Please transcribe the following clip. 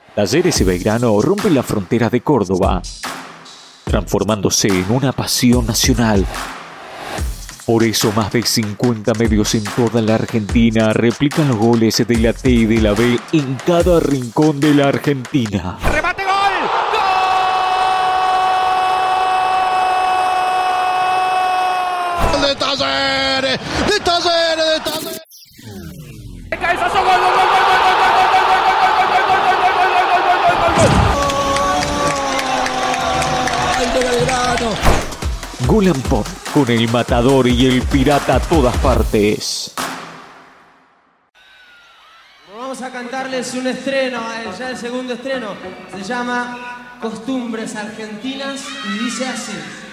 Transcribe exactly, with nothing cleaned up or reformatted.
Talleres y Belgrano rompen la frontera de Córdoba, transformándose en una pasión nacional. Por eso más de cincuenta medios en toda la Argentina replican los goles de la T y de la B en cada rincón de la Argentina. ¡Remate, gol! ¡Gol! ¡De Talleres! ¡De Talleres! ¡De Talleres! ¡De cabezazo! ¡Gol, gol, gol, gol, gol, gol, gol, gol, gol, gol, gol, gol, gol, gol, gol, gol, gol, gol! ¡Ay, de Belgrano! Golan Pop, con el matador y el pirata a todas partes. Vamos a cantarles un estreno, ya el segundo estreno. Se llama Costumbres Argentinas y dice así.